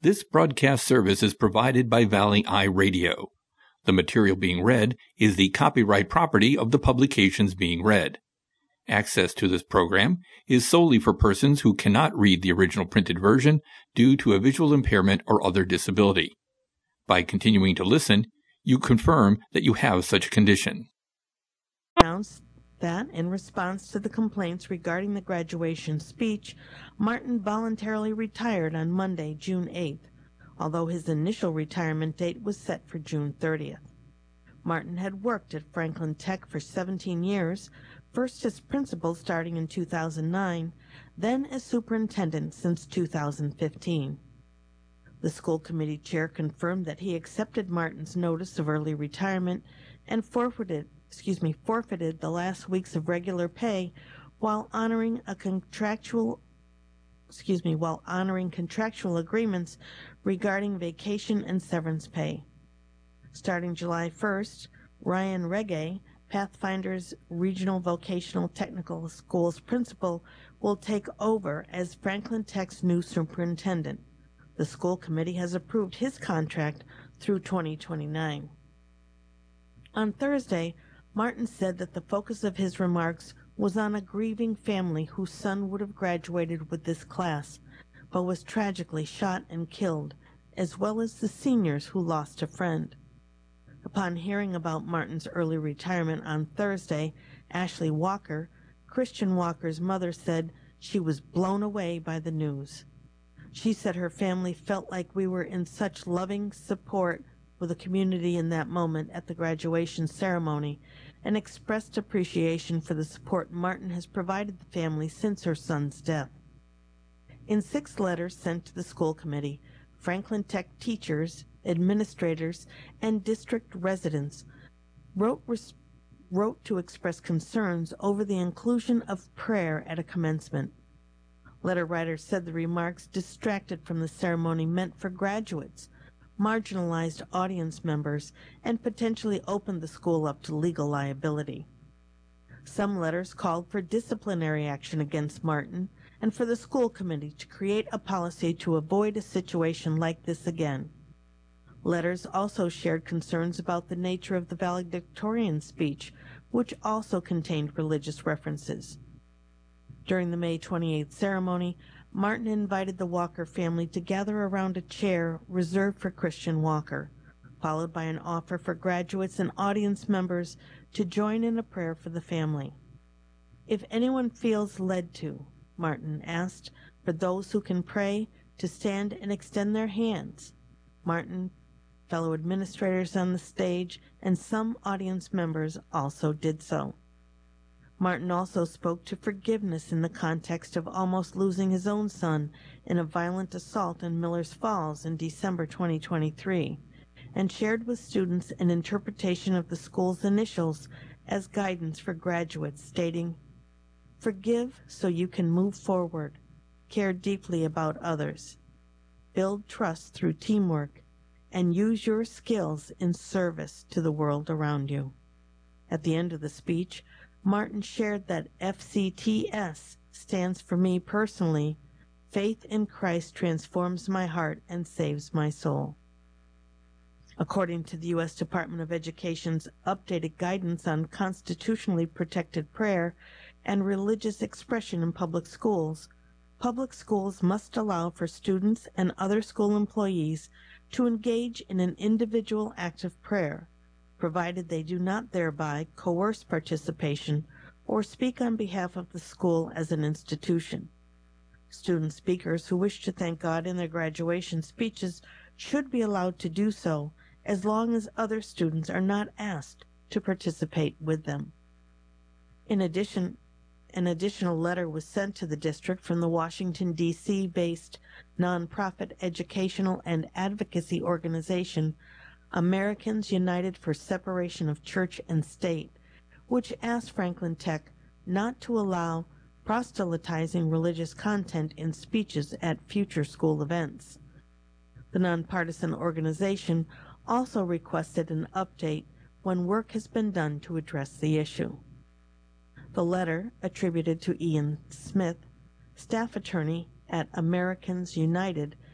This broadcast service is provided by Valley Eye Radio. The material being read is the copyright property of the publications being read. Access to this program is solely for persons who cannot read the original printed version due to a visual impairment or other disability. By continuing to listen, you confirm that you have such a condition. Announced that, in response to the complaints regarding the graduation speech, Martin voluntarily retired on Monday, June 8th, although his initial retirement date was set for June 30th. Martin had worked at Franklin Tech for 17 years, first as principal starting in 2009, then as superintendent since 2015. The school committee chair confirmed that he accepted Martin's notice of early retirement and forfeited the last weeks of regular pay while honoring contractual agreements regarding vacation and severance pay. Starting July 1st, Ryan Reggae, Pathfinder's Regional Vocational Technical School's principal, will take over as Franklin Tech's new superintendent. The school committee has approved his contract through 2029. On Thursday, Martin said that the focus of his remarks was on a grieving family whose son would have graduated with this class, but was tragically shot and killed, as well as the seniors who lost a friend. Upon hearing about Martin's early retirement on Thursday, Ashley Walker, Christian Walker's mother, said she was blown away by the news. She said her family felt like we were in such loving support with the community in that moment at the graduation ceremony, and expressed appreciation for the support Martin has provided the family since her son's death. In 6 letters sent to the school committee, Franklin Tech teachers, administrators, and district residents wrote to express concerns over the inclusion of prayer at a commencement. Letter writers said the remarks distracted from the ceremony meant for graduates, marginalized audience members, and potentially opened the school up to legal liability. Some letters called for disciplinary action against Martin and for the school committee to create a policy to avoid a situation like this again. Letters also shared concerns about the nature of the valedictorian speech, which also contained religious references. During the May 28th ceremony, Martin invited the Walker family to gather around a chair reserved for Christian Walker, followed by an offer for graduates and audience members to join in a prayer for the family. If anyone feels led to, Martin asked for those who can pray to stand and extend their hands. Martin, fellow administrators on the stage, and some audience members also did so. Martin also spoke to forgiveness in the context of almost losing his own son in a violent assault in Millers Falls in December 2023, and shared with students an interpretation of the school's initials as guidance for graduates, stating, "Forgive so you can move forward, care deeply about others, build trust through teamwork, and use your skills in service to the world around you." At the end of the speech, Martin shared that FCTS stands for me personally, faith in Christ transforms my heart and saves my soul. According to the U.S. Department of Education's updated guidance on constitutionally protected prayer and religious expression in public schools must allow for students and other school employees to engage in an individual act of prayer, provided they do not thereby coerce participation or speak on behalf of the school as an institution. Student speakers who wish to thank God in their graduation speeches should be allowed to do so, as long as other students are not asked to participate with them. In addition, an additional letter was sent to the district from the Washington, D.C.-based nonprofit educational and advocacy organization Americans United for Separation of Church and State, which asked Franklin Tech not to allow proselytizing religious content in speeches at future school events. The nonpartisan organization also requested an update when work has been done to address the issue. The letter, attributed to Ian Smith, staff attorney at Americans United,